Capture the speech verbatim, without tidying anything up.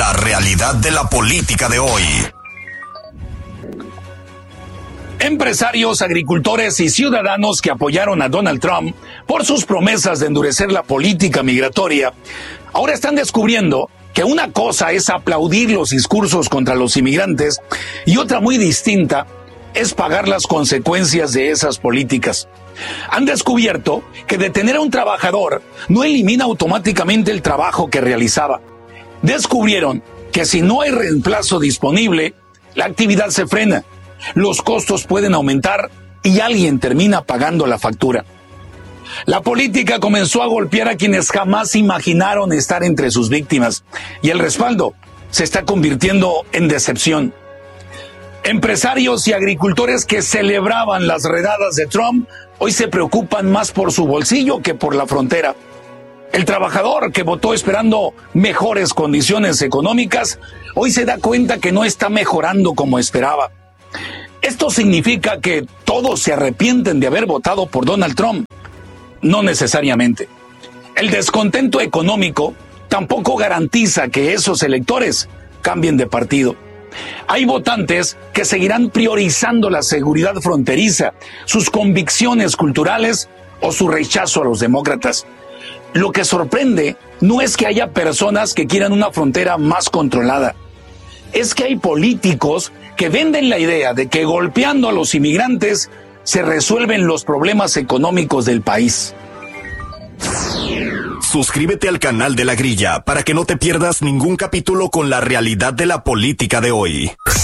La realidad de la política de hoy. Empresarios, agricultores y ciudadanos que apoyaron a Donald Trump por sus promesas de endurecer la política migratoria, ahora están descubriendo que una cosa es aplaudir los discursos contra los inmigrantes y otra muy distinta es pagar las consecuencias de esas políticas. Han descubierto que detener a un trabajador no elimina automáticamente el trabajo que realizaba. Descubrieron que si no hay reemplazo disponible, la actividad se frena, los costos pueden aumentar y alguien termina pagando la factura. La política comenzó a golpear a quienes jamás imaginaron estar entre sus víctimas y el respaldo se está convirtiendo en decepción. Empresarios y agricultores que celebraban las redadas de Trump hoy se preocupan más por su bolsillo que por la frontera. El trabajador que votó esperando mejores condiciones económicas hoy se da cuenta que no está mejorando como esperaba. ¿Esto significa que todos se arrepienten de haber votado por Donald Trump? No necesariamente. El descontento económico tampoco garantiza que esos electores cambien de partido. Hay votantes que seguirán priorizando la seguridad fronteriza, sus convicciones culturales o su rechazo a los demócratas. Lo que sorprende no es que haya personas que quieran una frontera más controlada. Es que hay políticos que venden la idea de que golpeando a los inmigrantes se resuelven los problemas económicos del país. Suscríbete al canal de La Grilla para que no te pierdas ningún capítulo con la realidad de la política de hoy.